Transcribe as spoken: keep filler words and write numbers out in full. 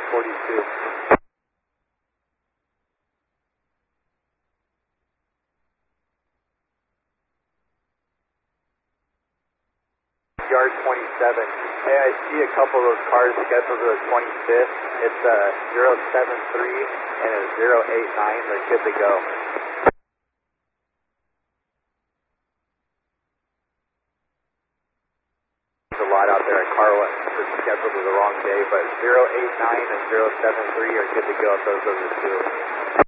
forty-two. Yard twenty-seven. Hey, I see a couple of those cars scheduled to the twenty-fifth. It's a zero seven three and a zero eight nine. They're good to go. There's a lot out there. A car was scheduled to the wrong day, but zero eight nine and zero seven three are good to go if those are the two.